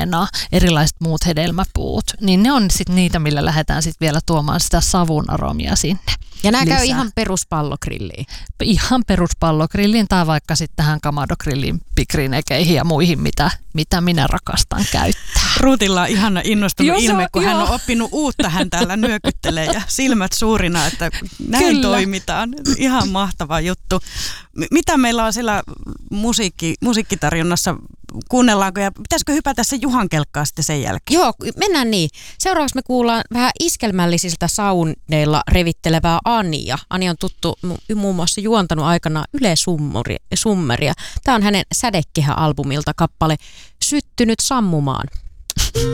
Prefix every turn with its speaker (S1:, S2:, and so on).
S1: omena, erilaiset muut hedelmäpuut, niin ne on sitten niitä, millä lähdetään sitten vielä tuomaan sitä savun aromia sinne.
S2: Ja nämä
S1: lisää.
S2: käy ihan peruspallogrilliin.
S1: Ihan peruspallogrilliin tai vaikka sitten tähän kamadogrillin pikrinekeihin ja muihin, mitä minä rakastan käyttää.
S3: Ruutilla on ihana innostunut ilme, kun hän on
S1: joo.
S3: oppinut uutta, hän täällä nyökyttelee ja silmät suurina, että näin
S1: Kyllä.
S3: toimitaan. Ihan mahtava juttu. Mitä meillä on siellä musiikkitarjonnassa? Kuunnellaanko ja pitäisikö hypätä se Juhan kelkkaa sitten sen jälkeen?
S2: Joo, mennään niin. Seuraavaksi me kuullaan vähän iskelmällisiltä soundeilla revittelevää Ania. Ani on tuttu muun muassa juontanut aikana Yle Summeria. Tämä on hänen Sädekehä-albumilta kappale Syttynyt sammumaan.